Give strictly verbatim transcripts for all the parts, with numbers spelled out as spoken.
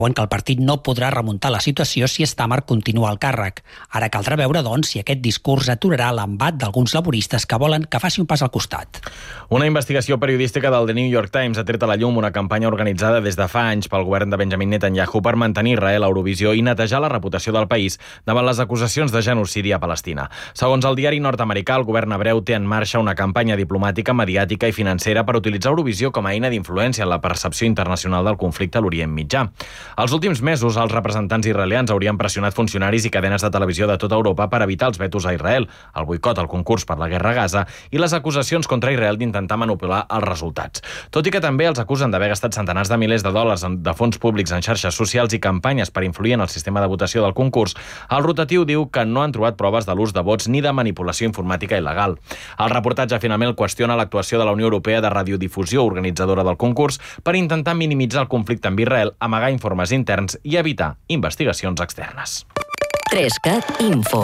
que el partit no podrà remuntar la situació si Starmer continua al càrrec. Ara caldrà veure, doncs, si aquest discurs aturarà l'embat d'alguns laboristes que volen que faci un pas al costat. Una investigació periodística del The New York Times ha tret a la llum una campanya organitzada des de fa anys pel govern de Benjamin Netanyahu per mantenir Israel a Eurovisió i netejar la reputació del país davant les acusacions de genocidi a Palestina. Segons el diari nord-americà, el govern hebreu té en marxa una campanya diplomàtica, mediàtica i financera per utilitzar Eurovisió com a eina d'influència en la percepció internacional del conflicte a l'Orient Mitjà. Els últims mesos, els representants israelians haurien pressionat funcionaris i cadenes de televisió de tota Europa per evitar els vetos a Israel, el boicot al concurs per la guerra a Gaza i les acusacions contra Israel d'intentar manipular els resultats. Tot i que també els acusen d'haver gastat centenars de milers de dòlars de fons públics en xarxes socials i campanyes per influir en el sistema de votació del concurs, el rotatiu diu que no han trobat proves de l'ús de vots ni de manipulació informàtica il·legal. El reportatge finalment qüestiona l'actuació de la Unió Europea de Radiodifusió, organitzadora del concurs, per intentar minimitzar el conflicte amb Israel, amagar informes interns i evitar investigacions externes. Trescat Info.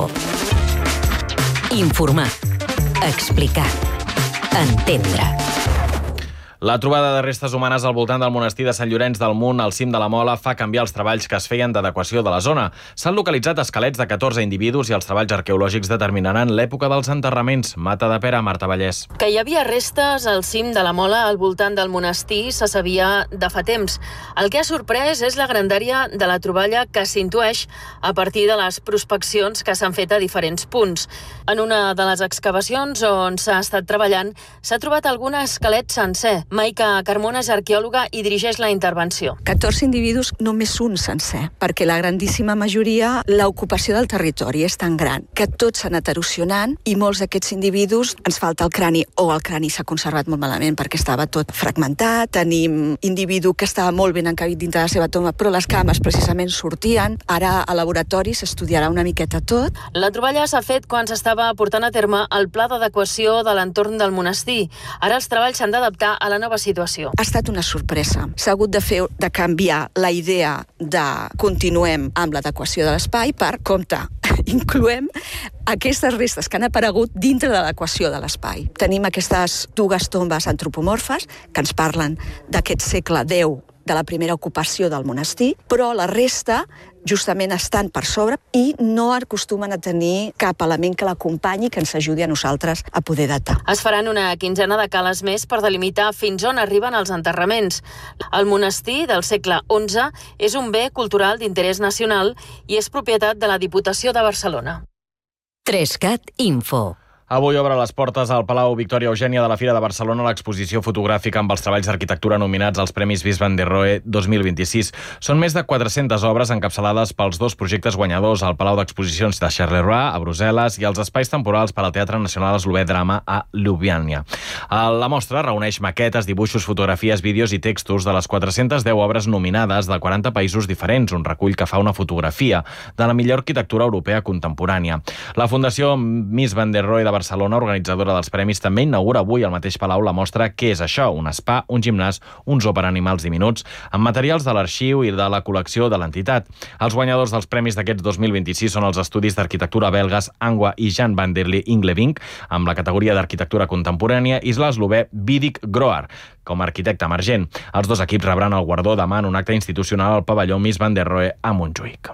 Informar. Explicar. Entendre. La trobada de restes humanes al voltant del monestir de Sant Llorenç del Munt, al cim de la Mola, fa canviar els treballs que es feien d'adequació de la zona. S'han localitzat esquelets de catorze individus i els treballs arqueològics determinaran l'època dels enterraments. Mata de Pere, Marta Vallès. Que hi havia restes al cim de la Mola al voltant del monestir se sabia de fa temps. El que ha sorprès és la grandària de la troballa que s'intueix a partir de les prospeccions que s'han fet a diferents punts. En una de les excavacions on s'ha estat treballant s'ha trobat algun esquelet sencer. Maica Carmona és arqueòloga i dirigeix la intervenció. catorze individus, només un sencer, perquè la grandíssima majoria, l'ocupació del territori és tan gran que tots s'han anat erosionant i molts d'aquests individus ens falta el crani, o el crani s'ha conservat molt malament perquè estava tot fragmentat. Tenim individu que estava molt ben encabit dintre de la seva tomba, però les cames precisament sortien. Ara a laboratori s'estudiarà una miqueta tot. La troballa s'ha fet quan s'estava portant a terme el pla d'adequació de l'entorn del monestir. Ara els treballs s'han d'adaptar a la nova situació. Ha estat una sorpresa. S'ha hagut de fer de canviar la idea de continuem amb l'adequació de l'espai per, compte, incloem aquestes restes que han aparegut dintre de l'adequació de l'espai. Tenim aquestes dues tombes antropomorfes que ens parlen d'aquest segle deu de la primera ocupació del monestir, però la resta justament estan per sobre i no acostumen a tenir cap element que l'acompanyi que ens ajudi a nosaltres a poder datar. Es faran una quinzena de cales més per delimitar fins on arriben els enterraments. El monestir del segle onze és un bé cultural d'interès nacional i és propietat de la Diputació de Barcelona. Trescat Info. Avui obre les portes al Palau Victòria Eugènia de la Fira de Barcelona l'exposició fotogràfica amb els treballs d'arquitectura nominats als Premis Vis van der Rohe dos mil vint-i-sis. Són més de quatre-centes obres encapçalades pels dos projectes guanyadors al Palau d'Exposicions de Charleroi, a Brussel·les, i els espais temporals per al Teatre Nacional Eslovè Drama a Ljubljana. La mostra reuneix maquetes, dibuixos, fotografies, vídeos i textos de les quatre-centes deu obres nominades de quaranta països diferents, un recull que fa una fotografia de la millor arquitectura europea contemporània. La Fundació Mies van der Rohe de Barcelona, organitzadora dels premis, també inaugura avui al mateix Palau la mostra Què és això? Un spa, un gimnàs, un zoo per animals diminuts, amb materials de l'arxiu i de la col·lecció de l'entitat. Els guanyadors dels premis d'aquests dos mil vint-i-sis són els estudis d'arquitectura belgues Angua i Jan van der Inglevink, amb la categoria d'arquitectura contemporània, i l'eslovè Vidic Groar, com a arquitecte emergent. Els dos equips rebran el guardó demà en un acte institucional al pavelló Mies van der Rohe a Montjuïc.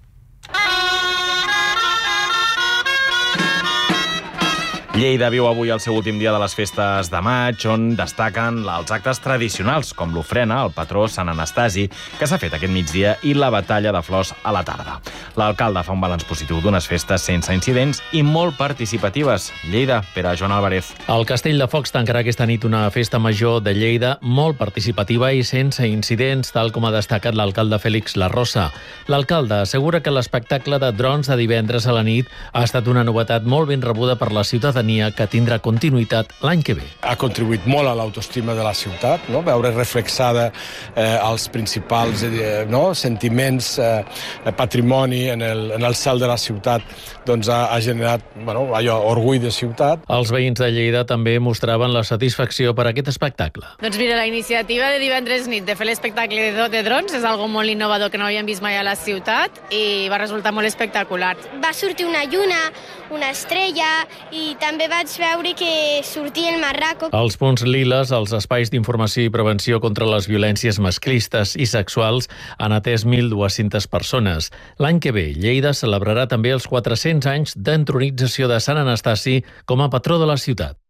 Lleida viu avui el seu últim dia de les festes de maig, on destaquen els actes tradicionals, com l'ofrena al patró Sant Anastasi, que s'ha fet aquest migdia, i la batalla de flors a la tarda. L'alcalde fa un balanç positiu d'unes festes sense incidents i molt participatives. Lleida, Pere Joan Álvarez. El Castell de Focs tancarà aquesta nit una festa major de Lleida molt participativa i sense incidents, tal com ha destacat l'alcalde Fèlix Larrosa. L'alcalde assegura que l'espectacle de drons de divendres a la nit ha estat una novetat molt ben rebuda per la ciutadania, que tindrà continuïtat l'any que ve. Ha contribuït molt a l'autoestima de la ciutat, no? Veure reflexada eh, els principals eh, no? sentiments, eh, patrimoni en el, en el cel de la ciutat, doncs ha, ha generat bueno, allò, orgull de ciutat. Els veïns de Lleida també mostraven la satisfacció per aquest espectacle. Doncs mira, la iniciativa de divendres nit de fer l'espectacle de, de drons és algo molt innovador que no havíem vist mai a la ciutat i va resultar molt espectacular. Va sortir una lluna, una estrella i també també vaig veure que sortia el marraco. Els punts liles, els espais d'informació i prevenció contra les violències masclistes i sexuals, han atès mil dues-centes persones. L'any que ve, Lleida celebrarà també els quatre-cents anys d'entronització de Sant Anastasi com a patró de la ciutat.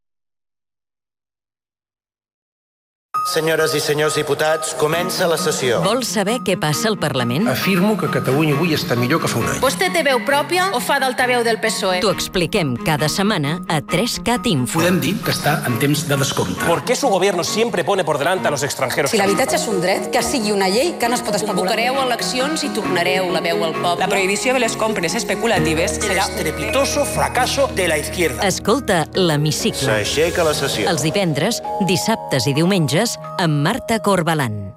Senyores i senyors diputats, comença la sessió. Vols saber què passa al Parlament? Afirmo que Catalunya avui està millor que fa un any. Vostè té veu pròpia o fa d'altaveu del P S O E? T'ho expliquem cada setmana a tres cat info. Podem dir que està en temps de descompte. ¿Por qué su gobierno siempre pone por delante a los extranjeros? Si l'habitatge és un dret, que sigui una llei que no es pot especular. Convocareu eleccions i tornareu la veu al poble. La prohibició de les compres especulatives serà el estrepitoso fracaso de la izquierda. Escolta l'Hemicicle. S'aixeca la sessió. Els divendres, dissabtes i diumenges amb Marta Corbalán.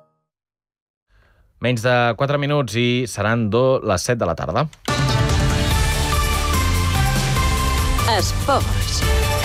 Menys de quatre minuts i seran do les set de la tarda. Esports.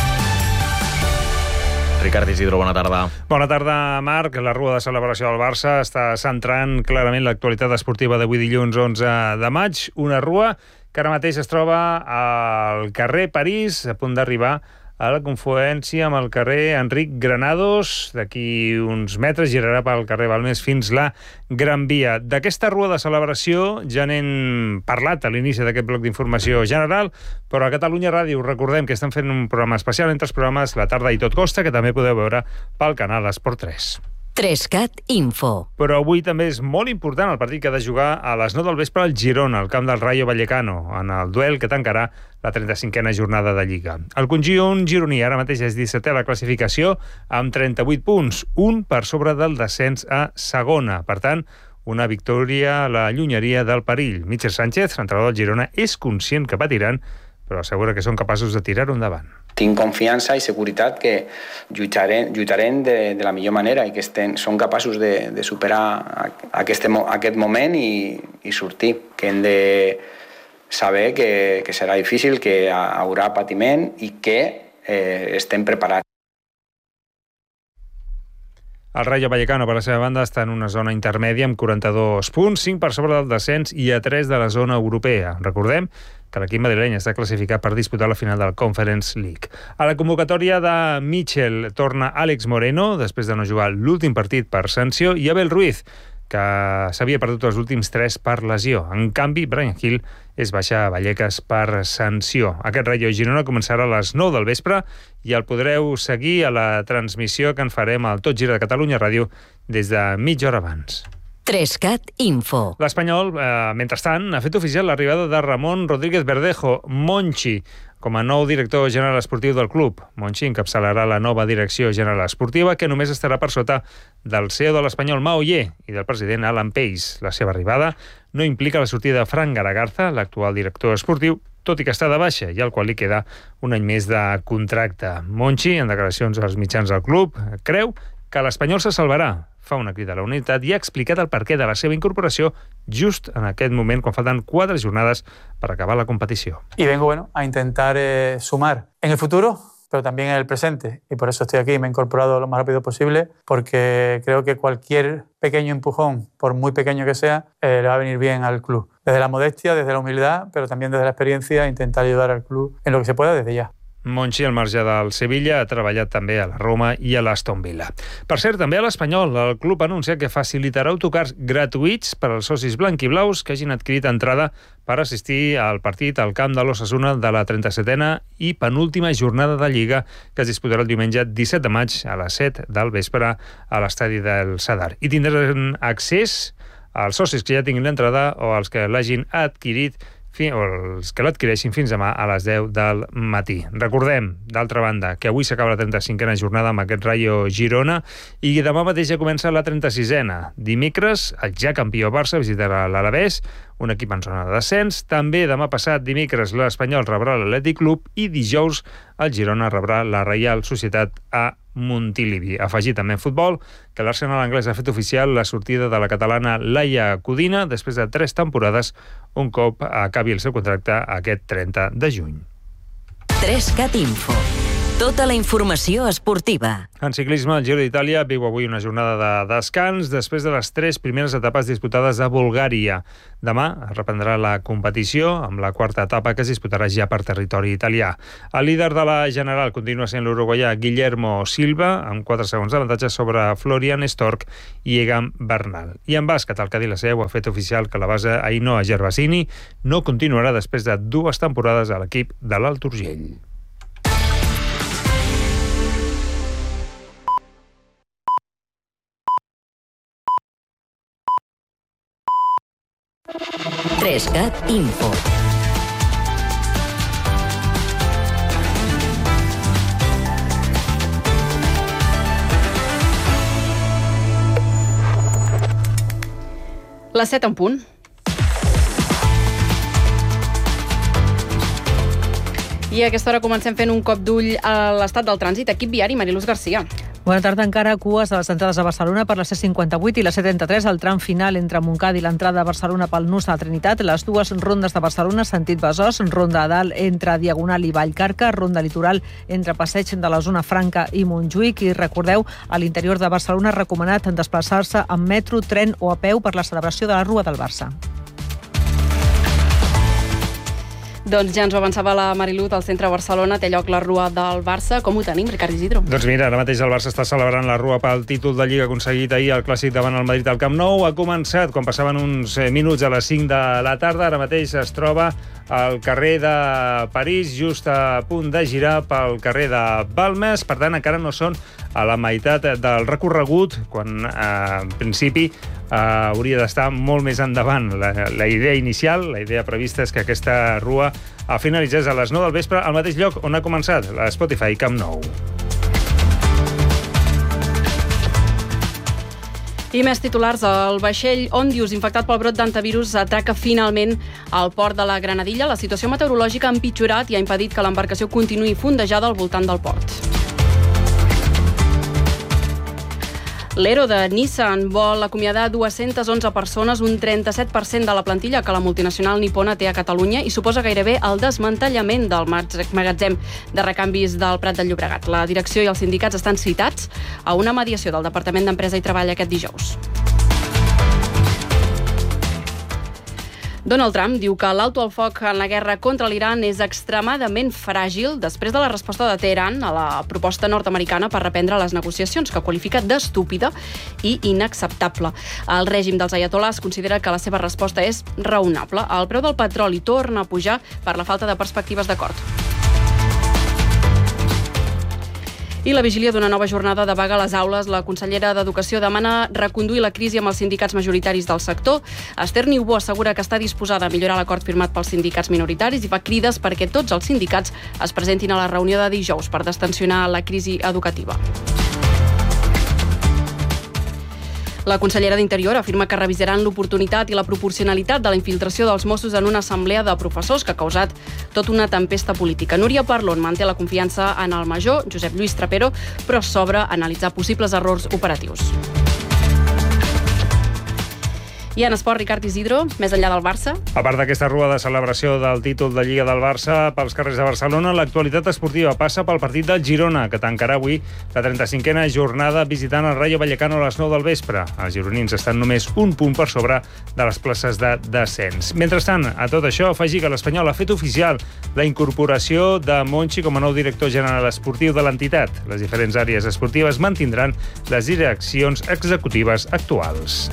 Ricard Isidro, bona tarda. Bona tarda, Marc. La rua de celebració del Barça està centrant clarament l'actualitat esportiva d'avui dilluns onze de maig. Una rua que ara mateix es troba al carrer París, a punt d'arribar a la confluència amb el carrer Enric Granados. D'aquí uns metres girarà pel carrer Balmes fins la Gran Via. D'aquesta rua de celebració ja n'hem parlat a l'inici d'aquest bloc d'informació general, però a Catalunya Ràdio recordem que estan fent un programa especial entre els programes La tarda i tot costa, que també podeu veure pel canal Esport tres. tres cat info. Però avui també és molt important el partit que ha de jugar a les nou del vespre al Girona, al camp del Rayo Vallecano, en el duel que tancarà la trenta-cinquena jornada de Lliga. El conjunt gironí ara mateix és dissetè a la classificació amb trenta-vuit punts, un per sobre del descens a segona. Per tant, una victòria l'allunyaria del perill. Michel Sánchez, entrenador del Girona, és conscient que patiran, però assegura que són capaços de tirar-ho endavant. Tinc confiança i seguretat que lluitarem, lluitarem de, de la millor manera i que estem, són capaços de, de superar aquest, aquest moment i, i sortir. Que hem de saber que, que serà difícil, que haurà patiment i que eh, estem preparats. El Rayo Vallecano, per la seva banda, està en una zona intermèdia amb quaranta-dos punts, cinc per sobre del descens i a tres de la zona europea. Recordem que l'equip madrileny està classificat per disputar la final del Conference League. A la convocatòria de Michel torna Àlex Moreno, després de no jugar l'últim partit per sanció, i Abel Ruiz, que s'havia perdut els últims tres per lesió. En canvi, Brian Hill és baixar a Vallecas per sanció. Aquest Rayo Girona començarà a les nou del vespre i el podreu seguir a la transmissió que en farem al Tot Gira de Catalunya Ràdio des de mitja hora abans. tres cat info. L'Espanyol, eh, mentrestant, ha fet oficial l'arribada de Ramon Rodríguez Verdejo, Monchi, com a nou director general esportiu del club. Monchi encapçalarà la nova direcció general esportiva, que només estarà per sota del C E O de l'Espanyol, Mao Ye, i del president Alan Pace. La seva arribada no implica la sortida de Fran Garagarza, l'actual director esportiu, tot i que està de baixa i al qual li queda un any més de contracte. Monchi, en declaracions als mitjans del club, creu que l'Espanyol se salvarà. Fa una crida a la unitat i ha explicat el perquè de la seva incorporació just en aquest moment, quan falten quatre jornades per acabar la competició. Y vengo bueno, a intentar eh, sumar en el futuro, pero también en el presente. Y por eso estoy aquí, me he incorporado lo más rápido posible, porque creo que cualquier pequeño empujón, por muy pequeño que sea, eh, le va a venir bien al club. Desde la modestia, desde la humildad, pero también desde la experiencia, intentar ayudar al club en lo que se pueda desde ya. Monchi, al marge del Sevilla, ha treballat també a la Roma i a l'Aston Villa. Per cert, també a l'Espanyol, el club ha anunciat que facilitarà autocars gratuïts per als socis blanquiblaus que hagin adquirit entrada per assistir al partit al camp de l'Osasuna de la trenta-setena i penúltima jornada de Lliga, que es disputarà el diumenge disset de maig a les set del vespre a l'estadi del Sadar. I tindran accés als socis que ja tinguin l'entrada o als que l'hagin adquirit o els que l'adquireixin fins demà a les deu del matí. Recordem, d'altra banda, que avui s'acaba la trenta-cinquena jornada amb aquest Rayo Girona i demà mateix ja comença la trenta-sisena. Dimecres, el ja campió Barça visitarà l'Alavés, un equip en zona de descens. També demà passat, dimecres, l'Espanyol rebrà l'Atlètic Club i dijous el Girona rebrà la Reial Societat a Montilivi. Afegir també en futbol que l'Arsenal anglès ha fet oficial la sortida de la catalana Laia Codina després de tres temporades, un cop acabi el seu contracte aquest trenta de juny. tres cat info. Tota la informació esportiva. En ciclisme, el Giro d'Itàlia viu avui una jornada de descans després de les tres primeres etapes disputades a Bulgària. Demà es reprendrà la competició amb la quarta etapa que es disputarà ja per territori italià. El líder de la general continua sent l'uruguaià Guillermo Silva, amb quatre segons d'avantatge sobre Florian Stork i Egan Bernal. I en bàsquet, el Cadí la Seu ha fet oficial que la base Ainhoa Gervasini no continuarà després de dues temporades a l'equip de l'Alt Urgell. Trescat Info. Les set en punt. I a aquesta hora comencem fent un cop d'ull a l'estat del trànsit. Equip viari, Mariluz Garcia. Bona tarda. Encara cues a les entrades a Barcelona per la C cinquanta-vuit i la C trenta-tres, el tram final entre Montcada i l'entrada a Barcelona pel nus a Trinitat, les dues rondes de Barcelona, sentit Besòs, ronda a dalt entre Diagonal i Vallcarca, ronda litoral entre Passeig de la Zona Franca i Montjuïc, i recordeu, a l'interior de Barcelona recomanat en desplaçar-se amb metro, tren o a peu per la celebració de la Rua del Barça. Doncs ja ens ho avançava la Mariluz, al centre de Barcelona té lloc la Rua del Barça. Com ho tenim, Ricard Isidro? Doncs mira, ara mateix el Barça està celebrant la Rua pel títol de Lliga aconseguit ahir al Clàssic davant el Madrid al Camp Nou. Ha començat quan passaven uns minuts a les cinc de la tarda. Ara mateix es troba al carrer de París, just a punt de girar pel carrer de Balmes. Per tant, encara no són a la meitat del recorregut, quan eh, en principi eh, hauria d'estar molt més endavant. La, la idea inicial, la idea prevista és que aquesta Rua a finalitzés a les nou del vespre al mateix lloc on ha començat, la Spotify Camp Nou. I més titulars. El vaixell Ondius, infectat pel brot d'antivirus, atraca finalment al port de la Granadilla. La situació meteorològica ha empitjorat i ha impedit que l'embarcació continuï fondejada al voltant del port. L'Ero de Nissan vol acomiadar dues-centes onze persones, un trenta-set per cent de la plantilla que la multinacional nipona té a Catalunya, i suposa gairebé el desmantellament del magatzem de recanvis del Prat de Llobregat. La direcció i els sindicats estan citats a una mediació del Departament d'Empresa i Treball aquest dijous. Donald Trump diu que l'alto al foc en la guerra contra l'Iran és extremadament fràgil després de la resposta de Teheran a la proposta nord-americana per reprendre les negociacions, que qualifica d'estúpida i inacceptable. El règim dels ayatolás considera que la seva resposta és raonable. El preu del petroli torna a pujar per la falta de perspectives d'acord. I la vigília d'una nova jornada de vaga a les aules, la consellera d'Educació demana reconduir la crisi amb els sindicats majoritaris del sector. Esther Niubó assegura que està disposada a millorar l'acord firmat pels sindicats minoritaris i fa crides perquè tots els sindicats es presentin a la reunió de dijous per destensionar la crisi educativa. La consellera d'Interior afirma que revisaran l'oportunitat i la proporcionalitat de la infiltració dels Mossos en una assemblea de professors que ha causat tota una tempesta política. Núria Parlon manté la confiança en el major Josep Lluís Trapero, però s'obre a analitzar possibles errors operatius. I en esport, Ricard Isidro, més enllà del Barça. A part d'aquesta rua de celebració del títol de Lliga del Barça pels carrers de Barcelona, l'actualitat esportiva passa pel partit del Girona, que tancarà avui la trenta-cinquena jornada visitant el Rayo Vallecano a les nou del vespre. Els gironins estan només un punt per sobre de les places de descens. Mentrestant, a tot això, afegir que l'Espanyol ha fet oficial la incorporació de Monchi com a nou director general esportiu de l'entitat. Les diferents àrees esportives mantindran les direccions executives actuals.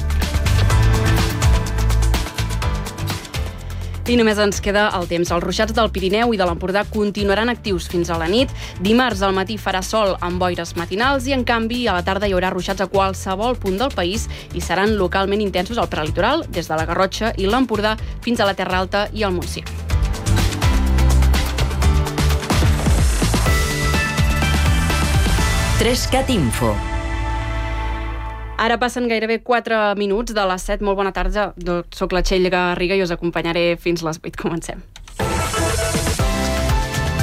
I només ens queda el temps. Els ruixats del Pirineu i de l'Empordà continuaran actius fins a la nit. Dimarts al matí farà sol amb boires matinals i, en canvi, a la tarda hi haurà ruixats a qualsevol punt del país i seran localment intensos al prelitoral, des de la Garrotxa i l'Empordà fins a la Terra Alta i el Montsià. Trescat Info. Ara passen gairebé quatre minuts de les set. Molt bona tarda. Soc la Txell Garriga i us acompanyaré fins les vuit. Comencem.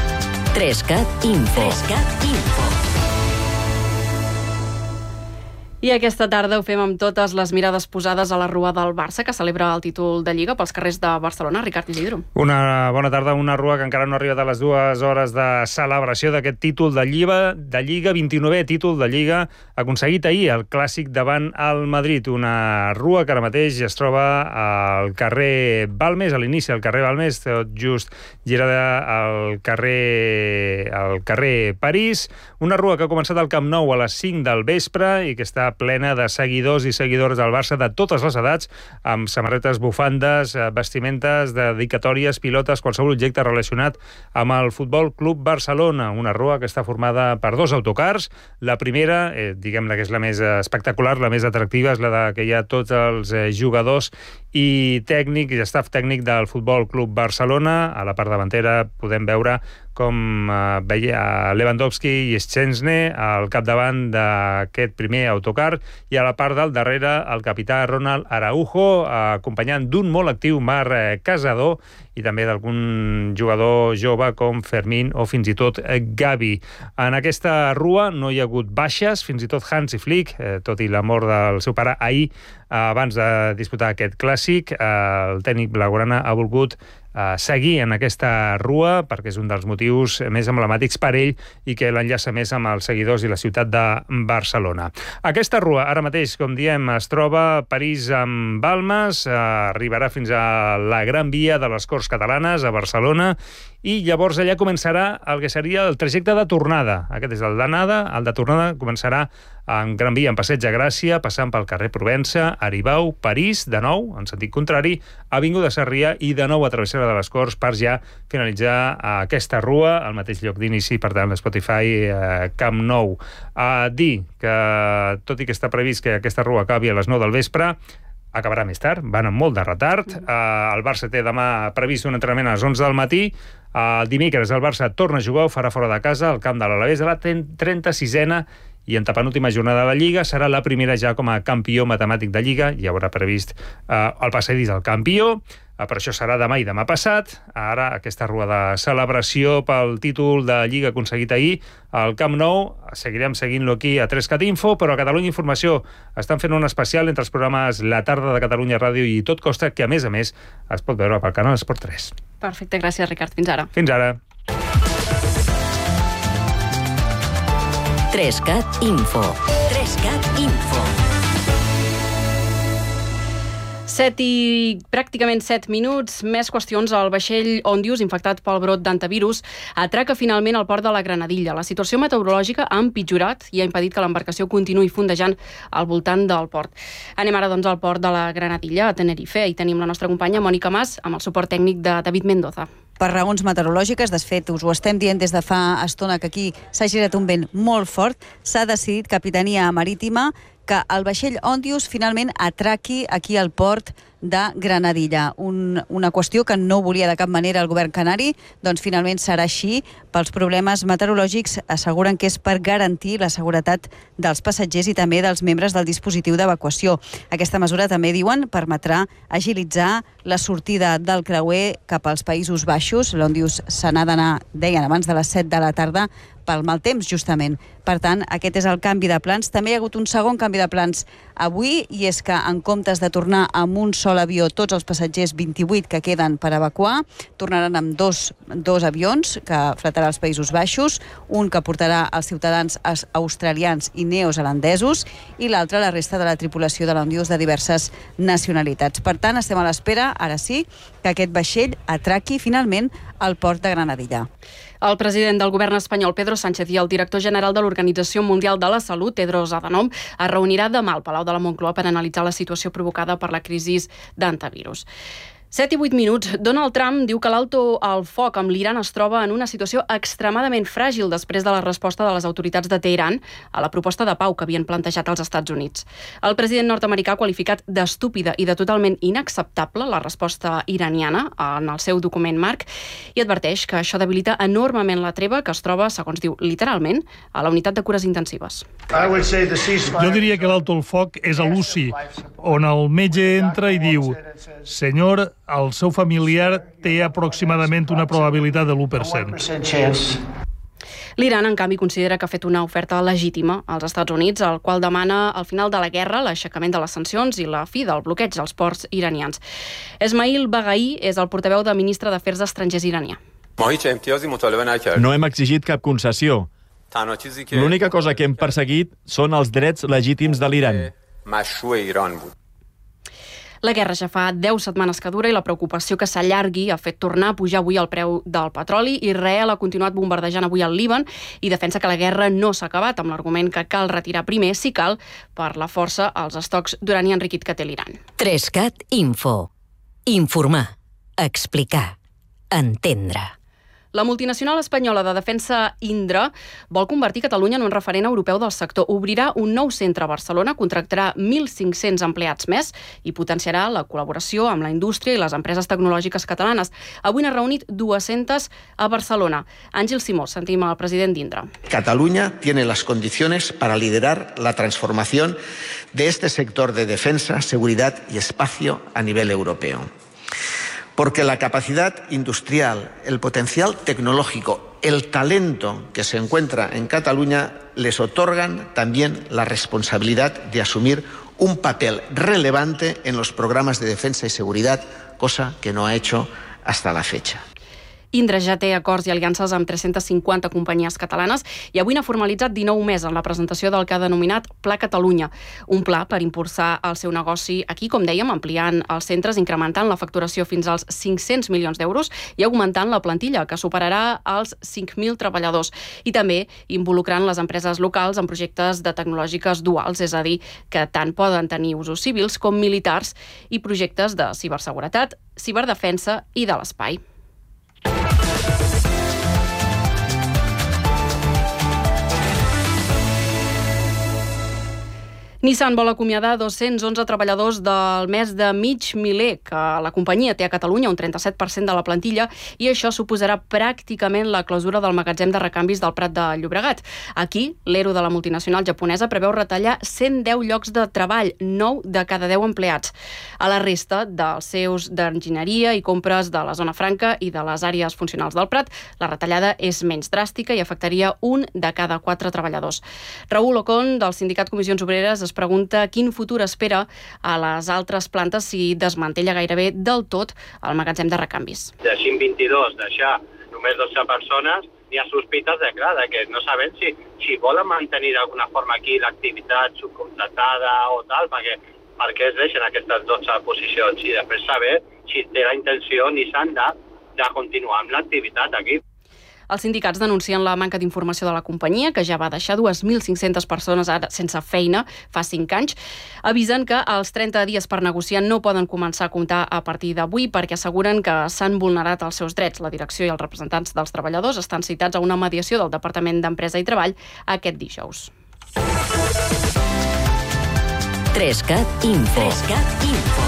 Trescat Info. Trescat Info. I aquesta tarda ho fem amb totes les mirades posades a la rua del Barça, que celebra el títol de Lliga pels carrers de Barcelona. Ricard Isidro. Una bona tarda, una rua que encara no ha arribat a les dues hores de celebració d'aquest títol de Lliga, de Lliga, vint-i-novè títol de Lliga, aconseguit ahir el clàssic davant el Madrid. Una rua que ara mateix es troba al carrer Balmes, a l'inici del carrer Balmes, tot just girada al carrer, al carrer París. Una rua que ha començat al Camp Nou a les cinc del vespre i que està plena de seguidors i seguidores del Barça de totes les edats, amb samarretes, bufandes, vestimentes, dedicatòries, pilotes, qualsevol objecte relacionat amb el Futbol Club Barcelona. Una rua que està formada per dos autocars. La primera, eh, diguem-ne que és la més espectacular, la més atractiva, és la de que hi ha tots els eh, jugadors i tècnic i staff tècnic del Futbol Club Barcelona. A la part davantera podem veure com eh, veia Lewandowski i Szczęsny al capdavant d'aquest primer autocar, i a la part del darrere el capità Ronald Araujo, eh, acompanyant d'un molt actiu Marc eh, Casador i també d'algun jugador jove com Fermín o fins i tot eh, Gavi. En aquesta rua no hi ha hagut baixes, fins i tot Hansi Flick, eh, tot i la mort del seu pare ahir, eh, abans de disputar aquest clàssic, eh, el tècnic blaugrana ha volgut eh, seguir en aquesta rua perquè és un dels motius més emblemàtics per ell i que l'enllaça més amb els seguidors i la ciutat de Barcelona. Aquesta rua, ara mateix, com diem, es troba a París amb Balmes, eh, arribarà fins a la Gran Via de les Corts Catalanes, a Barcelona, i llavors allà començarà el que seria el trajecte de tornada. Aquest és el d'anada, el de tornada començarà en Gran Via, en Passeig de Gràcia, passant pel carrer Provença, Aribau, París, de nou, en sentit contrari, Avinguda Sarrià i de nou a Travessera de les Corts per ja finalitzar aquesta rua, al mateix lloc d'inici, per tant, Spotify eh, Camp Nou. A dir que, tot i que està previst que aquesta rua acabi a les nou del vespre, acabarà més tard, van amb molt de retard. Uh, el Barça té demà previst un entrenament a les onze del matí. Uh, el dimecres el Barça torna a jugar, ho farà fora de casa, al camp de l'Alavés, a la trenta-sisena, i en penúltima jornada de la Lliga serà la primera ja com a campió matemàtic de Lliga. Hi haurà previst uh, el passadís del campió, uh, però això serà demà i demà passat. Ara aquesta rua de celebració pel títol de Lliga aconseguit ahir al Camp Nou. Seguirem seguint-lo aquí a tres cat info, però a Catalunya Informació estan fent un especial entre els programes La Tarda de Catalunya Ràdio i Tot Costa, que a més a més es pot veure pel canal Esport tres. Perfecte, gràcies Ricard, fins ara. Fins ara. tres cat info. tres cat info. set i pràcticament set minuts, més qüestions. El vaixell Ondius, infectat pel brot d'antivirus, atraca finalment al port de la Granadilla. La situació meteorològica ha empitjorat i ha impedit que l'embarcació continuï fondejant al voltant del port. Anem ara doncs al port de la Granadilla, a Tenerife, i tenim la nostra companya Mònica Mas amb el suport tècnic de David Mendoza. Per raons meteorològiques, de fet, us ho estem dient des de fa estona que aquí s'ha girat un vent molt fort, s'ha decidit Capitania Marítima que el vaixell Ondius finalment atraqui aquí al port de Granadilla. Un, una qüestió que no volia de cap manera el govern canari, doncs finalment serà així. Pels problemes meteorològics asseguren que és per garantir la seguretat dels passatgers i també dels membres del dispositiu d'evacuació. Aquesta mesura, també diuen, permetrà agilitzar la sortida del creuer cap als Països Baixos. L'Ondius se n'ha d'anar, deien, abans de les set de la tarda, pel mal temps, justament. Per tant, aquest és el canvi de plans. També hi ha hagut un segon canvi de plans avui, i és que en comptes de tornar amb un sol avió tots els passatgers vint-i-vuit que queden per evacuar, tornaran amb dos, dos avions que fletarà als Països Baixos, un que portarà els ciutadans australians i neozelandesos i l'altre la resta de la tripulació de l'Ondius de diverses nacionalitats. Per tant, estem a l'espera, ara sí, que aquest vaixell atraqui finalment al port de Granadilla. El president del govern espanyol, Pedro Sánchez, i el director general de l'Organització Mundial de la Salut, Tedros Adhanom, es reunirà demà al Palau de la Moncloa per analitzar la situació provocada per la crisi d'antivirus. set i vuit minuts. Donald Trump diu que l'alto al foc amb l'Iran es troba en una situació extremadament fràgil després de la resposta de les autoritats de Teheran a la proposta de pau que havien plantejat als Estats Units. El president nord-americà ha qualificat d'estúpida i de totalment inacceptable la resposta iraniana en el seu document marc i adverteix que això debilita enormement la treva que es troba, segons diu literalment, a la unitat de cures intensives. Jo diria que l'alto al foc és a l'U C I, on el metge entra i diu: senyor, el seu familiar té aproximadament una probabilitat de l'u per cent. L'Iran, en canvi, considera que ha fet una oferta legítima als Estats Units, el qual demana al final de la guerra l'aixecament de les sancions i la fi del bloqueig als ports iranians. Esmail Baghai és el portaveu del ministre d'Afers Estrangers iranià. No hem exigit cap concessió. L'única cosa que hem perseguit són els drets legítims de l'Iran. La guerra ja fa deu setmanes que dura i la preocupació que s'allargui ha fet tornar a pujar avui el preu del petroli. Israel ha continuat bombardejant avui el Líban i defensa que la guerra no s'ha acabat, amb l'argument que cal retirar primer, si cal, per la força als estocs d'urani enriquit que té l'Iran. Trescat Info. Informar. Explicar. Entendre. La multinacional espanyola de defensa Indra vol convertir Catalunya en un referent europeu del sector. Obrirà un nou centre a Barcelona, contractarà mil cinc-cents empleats més i potenciarà la col·laboració amb la indústria i les empreses tecnològiques catalanes. Avui n'ha reunit dues-centes a Barcelona. Àngel Simó, sentim el president d'Indra. Catalunya tiene las condiciones para liderar la transformación de este sector de defensa, seguridad y espacio a nivel europeo. Porque la capacidad industrial, el potencial tecnológico, el talento que se encuentra en Cataluña les otorgan también la responsabilidad de asumir un papel relevante en los programas de defensa y seguridad, cosa que no ha hecho hasta la fecha. Indra ja té acords i aliances amb tres-centes cinquanta companyies catalanes i avui n'ha formalitzat dinou més en la presentació del que ha denominat Pla Catalunya, un pla per impulsar el seu negoci aquí, com dèiem, ampliant els centres, incrementant la facturació fins als cinc-cents milions d'euros i augmentant la plantilla, que superarà els cinc mil treballadors, i també involucrant les empreses locals en projectes de tecnològiques duals, és a dir, que tant poden tenir usos civils com militars i projectes de ciberseguretat, ciberdefensa i de l'espai. Nissan vol acomiadar dos-cents onze treballadors del més de mig miler que la companyia té a Catalunya, un trenta-set per cent de la plantilla, i això suposarà pràcticament la clausura del magatzem de recanvis del Prat de Llobregat. Aquí, l'Ero de la multinacional japonesa preveu retallar cent deu llocs de treball, nou de cada deu empleats. A la resta dels seus d'enginyeria i compres de la zona franca i de les àrees funcionals del Prat, la retallada és menys dràstica i afectaria un de cada quatre treballadors. Raül Ocon, del sindicat Comissions Obreres, es pregunta quin futur espera a les altres plantes si desmantella gairebé del tot el magatzem de recanvis. De cinc vint-i-dos deixar només dotze persones, hi ha sospites de, clar, de que no sabem si, si volen mantenir d'alguna forma aquí l'activitat subcontratada o tal, perquè, perquè es deixen aquestes dotze posicions i després saber si té la intenció Nissan de, de continuar amb l'activitat aquí. Els sindicats denuncien la manca d'informació de la companyia, que ja va deixar dues mil cinc-centes persones ara sense feina fa cinc anys. Avisen que els trenta dies per negociar no poden començar a comptar a partir d'avui perquè asseguren que s'han vulnerat els seus drets. La direcció i els representants dels treballadors estan citats a una mediació del Departament d'Empresa i Treball aquest dijous. Trescat Info. Trescat Info.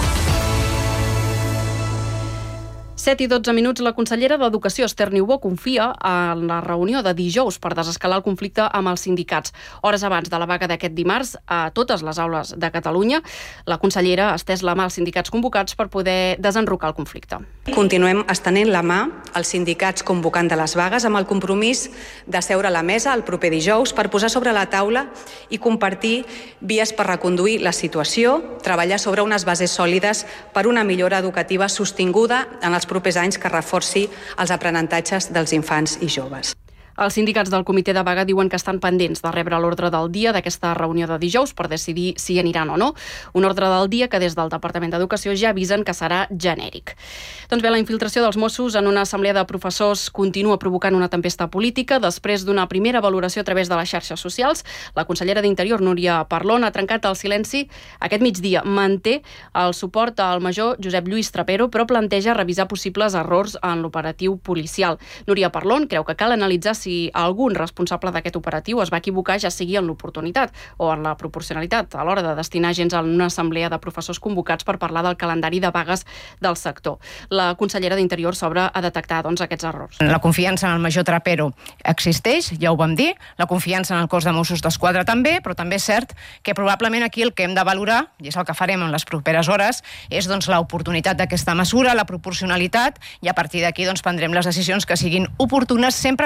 set i dotze minuts, la consellera d'Educació, Esther Niubó, confia en la reunió de dijous per desescalar el conflicte amb els sindicats. Hores abans de la vaga d'aquest dimarts, a totes les aules de Catalunya, la consellera ha estès la mà als sindicats convocats per poder desenrocar el conflicte. Continuem estenent la mà als sindicats convocant de les vagues amb el compromís de seure a la mesa el proper dijous per posar sobre la taula i compartir vies per reconduir la situació, treballar sobre unes bases sòlides per una millora educativa sostinguda en els propers anys que reforci els aprenentatges dels infants i joves. Els sindicats del comitè de vaga diuen que estan pendents de rebre l'ordre del dia d'aquesta reunió de dijous per decidir si aniran o no. Un ordre del dia que des del Departament d'Educació ja avisen que serà genèric. Doncs bé, la infiltració dels Mossos en una assemblea de professors continua provocant una tempesta política. Després d'una primera valoració a través de les xarxes socials, la consellera d'Interior, Núria Parlon, ha trencat el silenci aquest migdia. Manté el suport al major Josep Lluís Trapero, però planteja revisar possibles errors en l'operatiu policial. Núria Parlon creu que cal analitzar si algun responsable d'aquest operatiu es va equivocar, ja sigui en l'oportunitat o en la proporcionalitat a l'hora de destinar agents a una assemblea de professors convocats per parlar del calendari de vagues del sector. La consellera d'Interior s'obre a detectar doncs, aquests errors. La confiança en el major Trapero existeix, ja ho vam dir, la confiança en el cos de Mossos d'Esquadra també, però també és cert que probablement aquí el que hem de valorar, i és el que farem en les properes hores, és doncs, l'oportunitat d'aquesta mesura, la proporcionalitat, i a partir d'aquí doncs, prendrem les decisions que siguin oportunes sempre des del punt de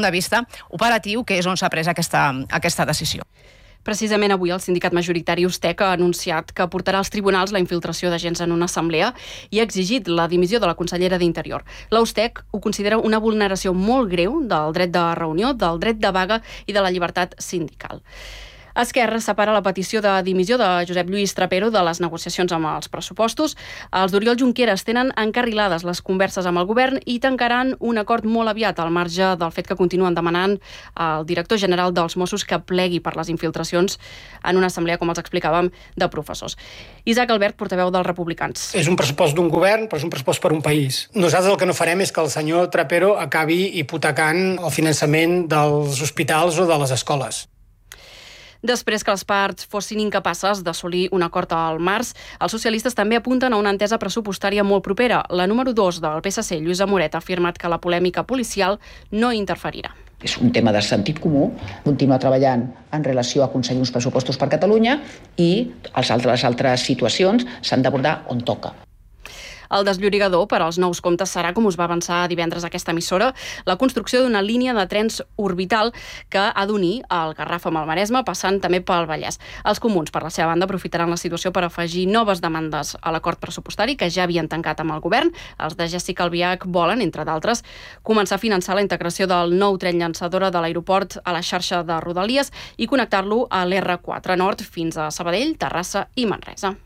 de vista operatiu, que és on s'ha pres aquesta, aquesta decisió. Precisament avui el sindicat majoritari Ustec ha anunciat que portarà als tribunals la infiltració d'agents en una assemblea i ha exigit la dimissió de la consellera d'Interior. La Ustec ho considera una vulneració molt greu del dret de reunió, del dret de vaga i de la llibertat sindical. Esquerra separa la petició de dimissió de Josep Lluís Trapero de les negociacions amb els pressupostos. Els d'Oriol Junqueras tenen encarrilades les converses amb el govern i tancaran un acord molt aviat al marge del fet que continuen demanant al director general dels Mossos que plegui per les infiltracions en una assemblea, com els explicàvem, de professors. Isaac Albert, portaveu dels Republicans. És un pressupost d'un govern, però és un pressupost per un país. Nosaltres el que no farem és que el senyor Trapero acabi hipotecant el finançament dels hospitals o de les escoles. Després que les parts fossin incapaces d'assolir un acord al març, els socialistes també apunten a una entesa pressupostària molt propera. La número dos del P S C, Lluïsa Moret, ha afirmat que la polèmica policial no interferirà. És un tema de sentit comú, continuar treballant en relació a aconseguir uns pressupostos per Catalunya i les altres, les altres situacions s'han d'abordar on toca. El desllorigador per als nous comptes serà, com us va avançar divendres aquesta emissora, la construcció d'una línia de trens orbital que ha d'unir el Garraf amb el Maresme, passant també pel Vallès. Els comuns, per la seva banda, aprofitaran la situació per afegir noves demandes a l'acord pressupostari que ja havien tancat amb el govern. Els de Jessica Albiach volen, entre d'altres, començar a finançar la integració del nou tren llançadora de l'aeroport a la xarxa de Rodalies i connectar-lo a l'R quatre Nord fins a Sabadell, Terrassa i Manresa.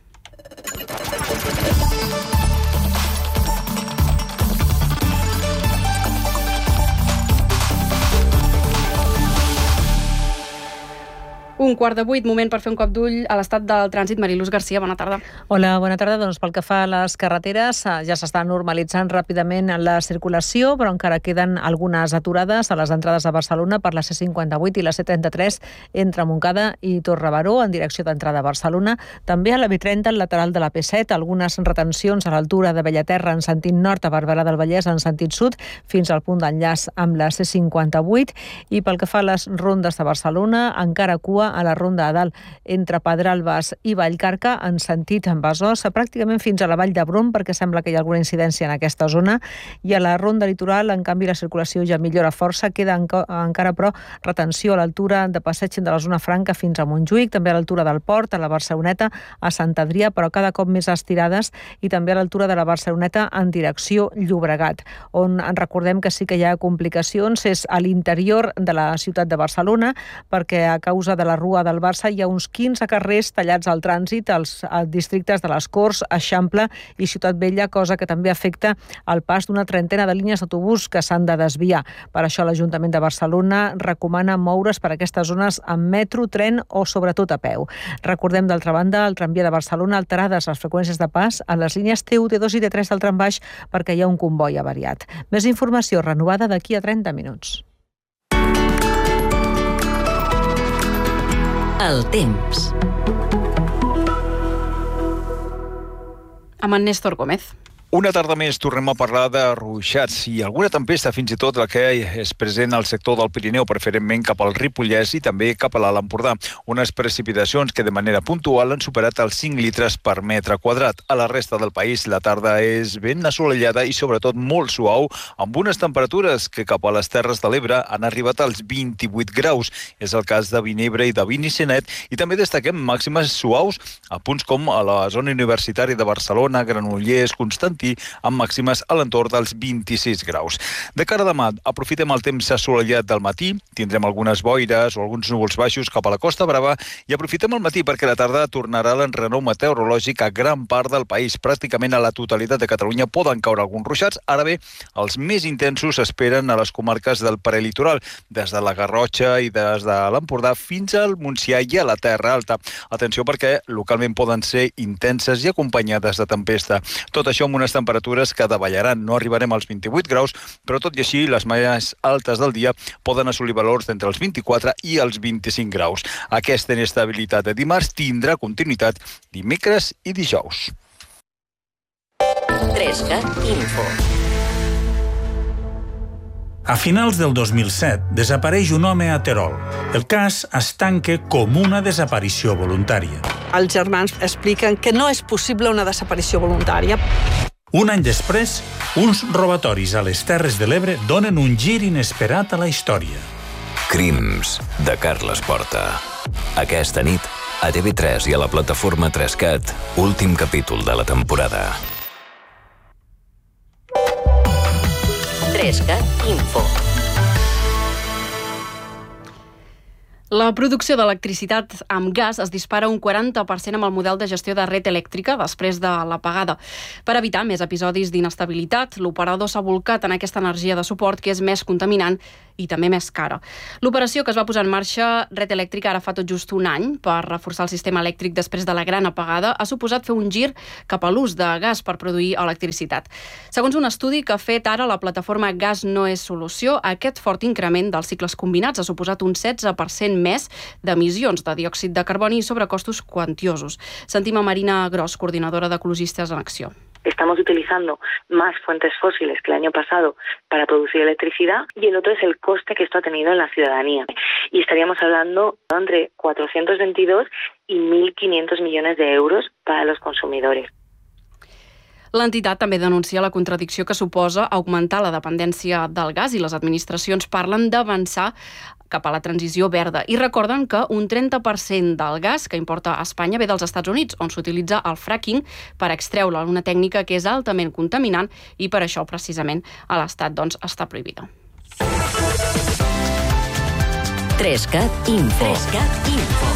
Un quart de vuit, moment per fer un cop d'ull a l'estat del trànsit. Mariluz Garcia, bona tarda. Hola, bona tarda. Doncs pel que fa a les carreteres, ja s'està normalitzant ràpidament la circulació, però encara queden algunes aturades a les entrades a Barcelona per la C cinquanta-vuit i la C trenta-tres entre Montcada i Torrebaró, en direcció d'entrada a Barcelona. També a la B trenta, al lateral de la P set, algunes retencions a l'altura de Bellaterra en sentit nord, a Barberà del Vallès en sentit sud, fins al punt d'enllaç amb la C cinquanta-vuit. I pel que fa a les rondes de Barcelona, encara cua a la ronda a dalt entre Pedralbes i Vallcarca en sentit en Besòs, pràcticament fins a la Vall d'Hebron, perquè sembla que hi ha alguna incidència en aquesta zona, i a la ronda litoral, en canvi, la circulació ja millora força, queda encara, però, retenció a l'altura de Passeig de la Zona Franca fins a Montjuïc, també a l'altura del Port, a la Barceloneta, a Sant Adrià, però cada cop més estirades, i també a l'altura de la Barceloneta en direcció Llobregat, on en recordem que sí que hi ha complicacions, és a l'interior de la ciutat de Barcelona, perquè a causa de la Rua del Barça hi ha uns quinze carrers tallats al trànsit als, als districtes de les Corts, Eixample i Ciutat Vella, cosa que també afecta el pas d'una trentena de línies d'autobús que s'han de desviar. Per això l'Ajuntament de Barcelona recomana moure's per aquestes zones amb metro, tren o sobretot a peu. Recordem, d'altra banda, el tramvia de Barcelona alterades les freqüències de pas a les línies T u, T dos i T tres del trambaix perquè hi ha un comboi avariat. Més informació renovada d'aquí a trenta minuts. El temps. Amb en Néstor Gómez. Una tarda més tornem a parlar de ruixats i alguna tempesta, fins i tot la que és present al sector del Pirineu, preferentment cap al Ripollès i també cap a l'Alt Empordà. Unes precipitacions que de manera puntual han superat els cinc litres per metre quadrat. A la resta del país la tarda és ben assolellada i sobretot molt suau, amb unes temperatures que cap a les Terres de l'Ebre han arribat als vint-i-vuit graus. És el cas de Vinebre i de Benissanet, i també destaquem màximes suaus a punts com a la zona universitària de Barcelona, Granollers, Constantí, amb màximes a l'entorn dels vint-i-sis graus. De cara a demà, aprofitem el temps assolellat del matí, tindrem algunes boires o alguns núvols baixos cap a la Costa Brava i aprofitem el matí perquè la tarda tornarà l'enrenou meteorològic a gran part del país. Pràcticament a la totalitat de Catalunya poden caure alguns ruixats. Ara bé, els més intensos s'esperen a les comarques del prelitoral, des de la Garrotxa i des de l'Empordà fins al Montsià i a la Terra Alta. Atenció perquè localment poden ser intenses i acompanyades de tempesta. Tot això amb unes temperatures que davallaran. No arribarem als vint-i-vuit graus, però tot i així les més altes del dia poden assolir valors d'entre els vint-i-quatre i els vint-i-cinc graus. Aquesta inestabilitat de dimarts tindrà continuïtat dimecres i dijous. tres G Info. A finals del dos mil set desapareix un home a Terol. El cas es tanca com una desaparició voluntària. Els germans expliquen que no és possible una desaparició voluntària. Un any després, uns robatoris a les Terres de l'Ebre donen un gir inesperat a la història. Crims, de Carles Porta. Aquesta nit, a T V tres i a la plataforma tres cat, últim capítol de la temporada. tres cat Info. La producció d'electricitat amb gas es dispara un quaranta per cent amb el model de gestió de red elèctrica després de l'apagada. Per evitar més episodis d'inestabilitat, l'operador s'ha bolcat en aquesta energia de suport que és més contaminant i també més cara. L'operació que es va posar en marxa, Red Elèctrica, ara fa tot just un any, per reforçar el sistema elèctric després de la gran apagada, ha suposat fer un gir cap a l'ús de gas per produir electricitat. Segons un estudi que ha fet ara la plataforma Gas no és solució, aquest fort increment dels cicles combinats ha suposat un setze per cent més d'emissions de diòxid de carboni i sobrecostos quantiosos. Sentim a Marina Gros, coordinadora d'Ecologistes en Acció. Estamos utilizando más fuentes fósiles que el año pasado para producir electricidad y el otro es el coste que esto ha tenido en la ciudadanía. Y estaríamos hablando entre cuatrocientos veintidós y mil quinientos millones de euros para los consumidores. L'entitat també denuncia la contradicció que suposa augmentar la dependència del gas i les administracions parlen d'avançar cap a la transició verda i recorden que un trenta per cent del gas que importa a Espanya ve dels Estats Units, on s'utilitza el fracking per extreure una tècnica que és altament contaminant i per això precisament a l'Estat doncs, està prohibida. tres cat Info. tres cat Info.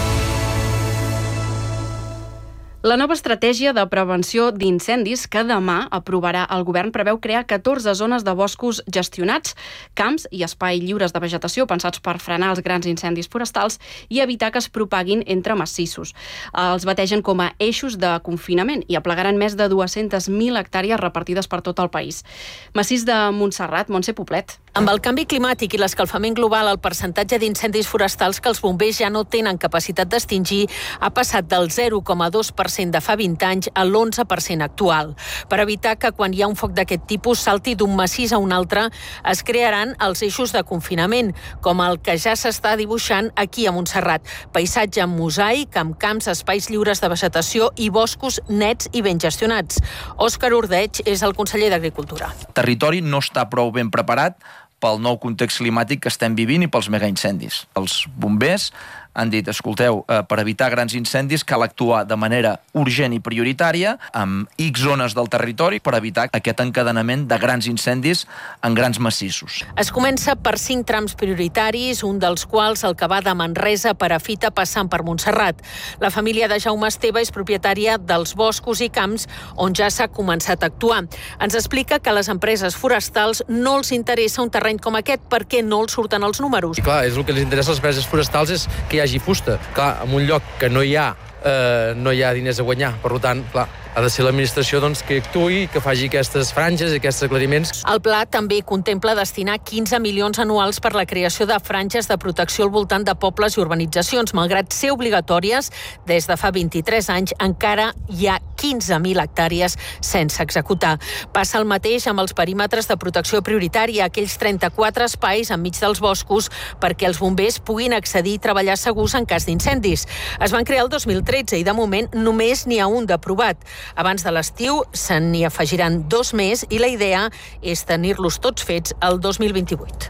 La nova estratègia de prevenció d'incendis que demà aprovarà el govern preveu crear catorze zones de boscos gestionats, camps i espai lliures de vegetació pensats per frenar els grans incendis forestals i evitar que es propaguin entre massissos. Els bategen com a eixos de confinament i aplegaran més de dues-centes mil hectàrees repartides per tot el país. Massís de Montserrat, Montse Poblet. Amb el canvi climàtic i l'escalfament global, el percentatge d'incendis forestals que els bombers ja no tenen capacitat d'extingir ha passat del zero coma dos per cent de fa vint anys a l'onze per cent actual. Per evitar que quan hi ha un foc d'aquest tipus salti d'un massís a un altre, es crearan els eixos de confinament, com el que ja s'està dibuixant aquí a Montserrat. Paisatge amb mosaic, amb camps, espais lliures de vegetació i boscos nets i ben gestionats. Òscar Ordeig és el conseller d'Agricultura. El territori no està prou ben preparat pel nou context climàtic que estem vivint i pels megaincendis. Els bombers han dit, escolteu, eh, per evitar grans incendis cal actuar de manera urgent i prioritària amb X zones del territori per evitar aquest encadenament de grans incendis en grans massissos. Es comença per cinc trams prioritaris, un dels quals el que va de Manresa per a Fita passant per Montserrat. La família de Jaume Esteve és propietària dels boscos i camps on ja s'ha començat a actuar. Ens explica que a les empreses forestals no els interessa un terreny com aquest perquè no els surten els números. I clar, és el que els interessa a les empreses forestals és que hi hagi fusta. Clar, en un lloc que no hi ha, eh, no hi ha diners a guanyar. Per tant, clar, ha de ser l'administració doncs, que actuï, que faci aquestes franges i aquests aclariments. El pla també contempla destinar quinze milions anuals per la creació de franges de protecció al voltant de pobles i urbanitzacions. Malgrat ser obligatòries, des de fa vint-i-tres anys encara hi ha quinze mil hectàrees sense executar. Passa el mateix amb els perímetres de protecció prioritària, aquells trenta-quatre espais enmig dels boscos perquè els bombers puguin accedir i treballar segurs en cas d'incendis. Es van crear el dos mil tretze i de moment només n'hi ha un d'aprovat. Abans de l'estiu se n'hi afegiran dos més i la idea és tenir-los tots fets el dos mil vint-i-vuit.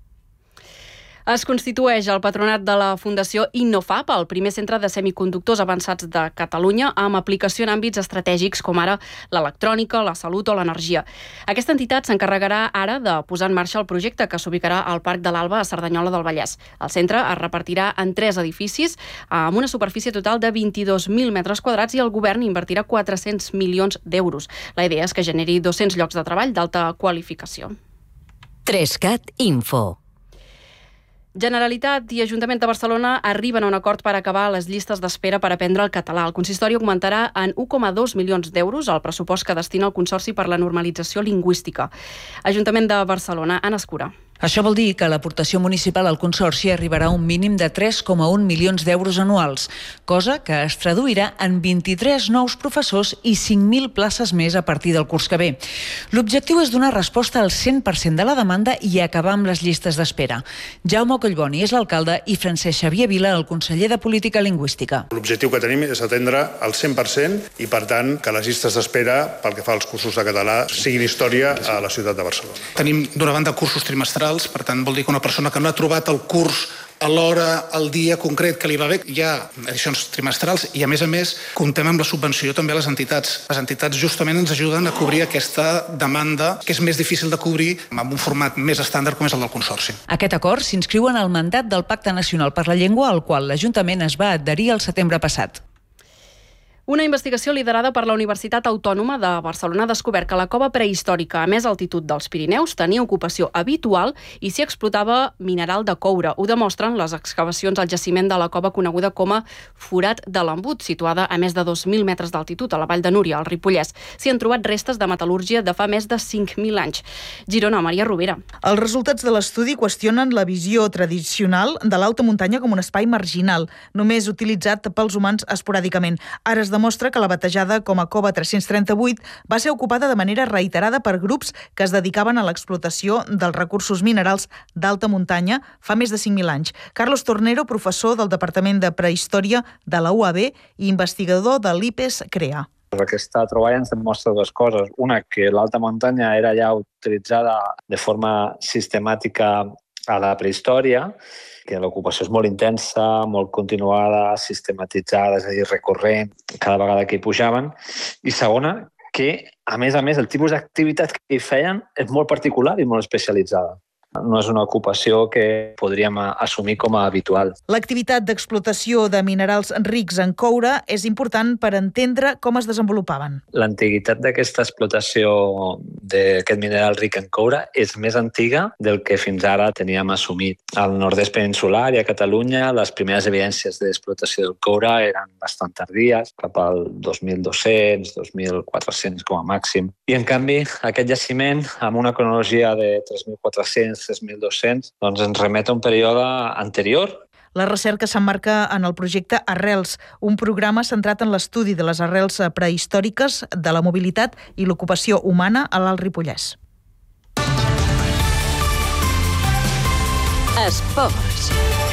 Es constitueix el patronat de la Fundació Innofab, el primer centre de semiconductors avançats de Catalunya, amb aplicació en àmbits estratègics com ara l'electrònica, la salut o l'energia. Aquesta entitat s'encarregarà ara de posar en marxa el projecte que s'ubicarà al Parc de l'Alba a Cerdanyola del Vallès. El centre es repartirà en tres edificis amb una superfície total de vint-i-dos mil metres quadrats i el govern invertirà quatre-cents milions d'euros. La idea és que generi dos-cents llocs de treball d'alta qualificació. tres cat Info. Generalitat i Ajuntament de Barcelona arriben a un acord per acabar les llistes d'espera per aprendre el català. El consistori augmentarà en un coma dos milions d'euros el pressupost que destina el Consorci per la Normalització Lingüística. Ajuntament de Barcelona, Anna Escura. Això vol dir que l'aportació municipal al Consorci arribarà a un mínim de tres coma un milions d'euros anuals, cosa que es traduirà en vint-i-tres nous professors i cinc mil places més a partir del curs que ve. L'objectiu és donar resposta al cent per cent de la demanda i acabar amb les llistes d'espera. Jaume Collboni és l'alcalde i Francesc Xavier Vila, el conseller de Política Lingüística. L'objectiu que tenim és atendre el cent per cent i, per tant, que les llistes d'espera pel que fa als cursos de català siguin història a la ciutat de Barcelona. Tenim, d'una banda, cursos trimestrals, per tant, vol dir que una persona que no ha trobat el curs a l'hora, al dia concret que li va bé, hi ha edicions trimestrals i, a més a més, comptem amb la subvenció també a les entitats. Les entitats justament ens ajuden a cobrir aquesta demanda que és més difícil de cobrir amb un format més estàndard com és el del Consorci. Aquest acord s'inscriu en el mandat del Pacte Nacional per la Llengua, al qual l'Ajuntament es va adherir el setembre passat. Una investigació liderada per la Universitat Autònoma de Barcelona ha descobert que la cova prehistòrica a més altitud dels Pirineus tenia ocupació habitual i s'hi explotava mineral de coure. Ho demostren les excavacions al jaciment de la cova coneguda com a Forat de l'Embut, situada a més de dos mil metres d'altitud a la Vall de Núria, al Ripollès. S'hi han trobat restes de metal·lúrgia de fa més de cinc mil anys. Girona, Maria Rovira. Els resultats de l'estudi qüestionen la visió tradicional de l'alta muntanya com un espai marginal, només utilitzat pels humans esporàdicament. Ara es demostra que la batejada com a Cova tres-cents trenta-vuit va ser ocupada de manera reiterada per grups que es dedicaven a l'explotació dels recursos minerals d'alta muntanya fa més de cinc mil anys. Carlos Tornero, professor del Departament de Prehistòria de la U A B i investigador de l'I P E S CREA. Aquesta troballa ens demostra dues coses. Una, que l'alta muntanya era ja utilitzada de forma sistemàtica a la prehistòria, que l'ocupació és molt intensa, molt continuada, sistematitzada, és a dir, recurrent, cada vegada que hi pujaven. I segona, que, a més a més, el tipus d'activitat que hi feien és molt particular i molt especialitzada. No és una ocupació que podríem assumir com a habitual. L'activitat d'explotació de minerals rics en coure és important per entendre com es desenvolupaven. L'antiguitat d'aquesta explotació d'aquest mineral ric en coure és més antiga del que fins ara teníem assumit. Al nord-est peninsular i a Catalunya les primeres evidències d'explotació del coure eren bastant tardies, cap al dos mil dos-cents, dos mil quatre-cents com a màxim. I en canvi aquest jaciment, amb una cronologia de tres mil quatre-cents tres mil dos-cents, doncs ens remet a un període anterior. La recerca s'emmarca en el projecte Arrels, un programa centrat en l'estudi de les arrels prehistòriques, de la mobilitat i l'ocupació humana a l'Alt Ripollès. Esports.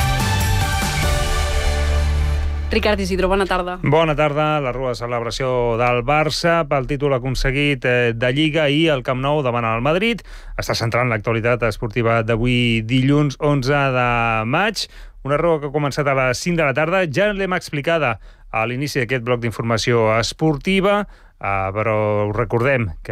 Ricard Isidro, bona tarda. Bona tarda. La rua de celebració del Barça pel títol aconseguit de Lliga i el Camp Nou davant el Madrid està centrant l'actualitat esportiva d'avui dilluns onze de maig. Una rua que ha començat a les cinc de la tarda. Ja l'hem explicada a l'inici d'aquest bloc d'informació esportiva, però recordem que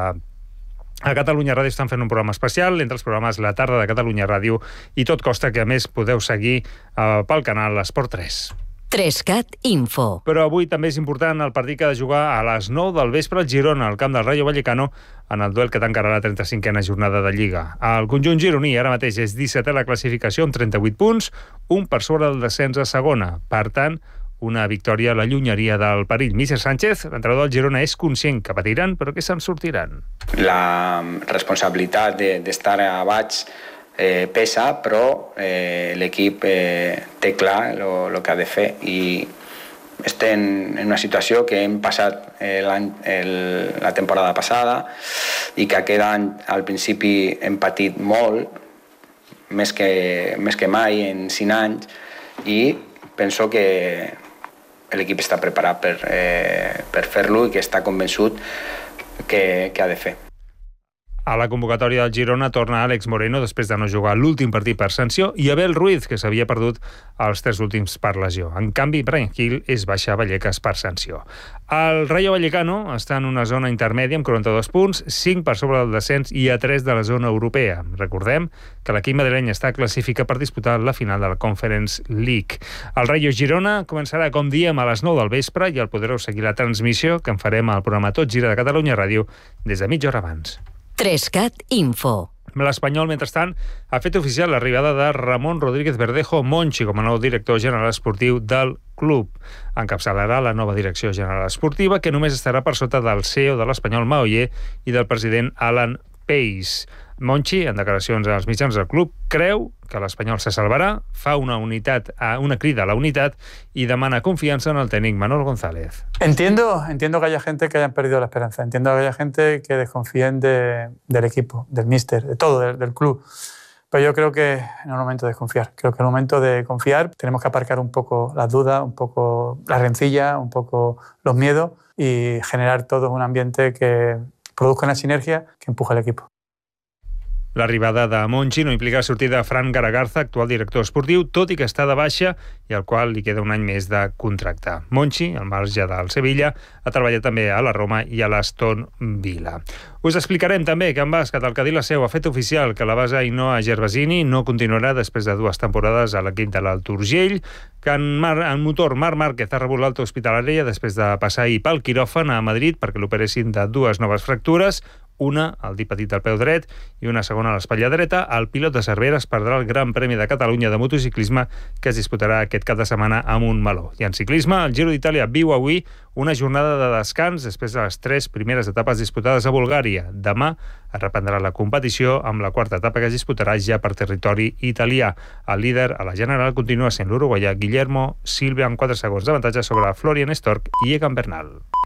a Catalunya Ràdio estan fent un programa especial, entre els programes La tarda de Catalunya Ràdio i Tot Costa, que a més podeu seguir pel canal Esport tres. Trescat Info. Però avui també és important el partit que ha de jugar a les nou del vespre al Girona, al camp del Rayo Vallecano, en el duel que tancarà la trenta-cinquena jornada de Lliga. El conjunt gironí ara mateix és dissetè a la classificació amb trenta-vuit punts, un per sobre del descens a segona. Per tant, una victòria l'allunyaria del perill. Míster Sánchez, l'entrenador del Girona, és conscient que patiran, però que se'n sortiran. La responsabilitat d'estar de, a baix Eh, pesa, però eh, l'equip eh, té clar el que ha de fer i estem en una situació que hem passat eh, el, la temporada passada i que aquest any al principi hem patit molt, més que, més que mai en cinc anys, i penso que l'equip està preparat per, eh, per fer-lo i que està convençut que, que ha de fer. A la convocatòria del Girona torna Àlex Moreno després de no jugar l'últim partit per sanció i Abel Ruiz, que s'havia perdut els tres últims per lesió. En canvi, Brian Hill és baixar Vallecas per sanció. El Rayo Vallecano està en una zona intermèdia amb quaranta-dos punts, cinc per sobre del descens i a tres de la zona europea. Recordem que l'equip madrileny està classificat per disputar la final de la Conference League. El Rayo Girona començarà, com diem, a les nou del vespre i el podreu seguir la transmissió que en farem al programa Tot Gira de Catalunya Ràdio des de mitja hora abans. Trescat Info. L'Espanyol, mentrestant, ha fet oficial l'arribada de Ramon Rodríguez Verdejo Monchi com a nou director general esportiu del club. Encapçalarà la nova direcció general esportiva, que només estarà per sota del C E O de l'Espanyol, Maoyer, i del president Alan Space. Monchi, en declaracions als mitjans del club, creu que l'Espanyol se salvarà, fa una unitat, una crida a la unitat y demana confianza en el técnico Manolo González. Entiendo, entiendo que haya gente que haya perdido la esperanza, entiendo que haya gente que desconfíen de, del equipo, del míster, de todo, del, del club. Pero yo creo que no es el momento de desconfiar. Creo que es el momento de confiar. Tenemos que aparcar un poco las dudas, un poco la rencilla, un poco los miedos y generar todo un ambiente que produzca una sinergia que empuje al equipo. L'arribada de Monchi no implica la sortida de Fran Garagarza, actual director esportiu, tot i que està de baixa i al qual li queda un any més de contracte. Monchi, al marge del Sevilla, ha treballat també a la Roma i a l'Aston Villa. Us explicarem també que en bàsquet el Cadí la Seu ha fet oficial que la base Ainhoa Gervasini no continuarà després de dues temporades a l'equip de l'Alt Urgell, que en, Mar, en motor Marc Márquez ha rebut l'alta hospitalària després de passar ahir pel quiròfan a Madrid perquè l'operessin de dues noves fractures, una al dit petit del peu dret i una segona a l'espatlla dreta. El pilot de Cervera es perdrà el Gran Premi de Catalunya de motociclisme que es disputarà aquest cap de setmana a Montmeló. I en ciclisme, el Giro d'Itàlia viu avui una jornada de descans després de les tres primeres etapes disputades a Bulgària. Demà es reprendrà la competició amb la quarta etapa que es disputarà ja per territori italià. El líder a la general continua sent l'uruguaià Guillermo Silva amb quatre segons d'avantatge sobre Florian Stork i Egan Bernal.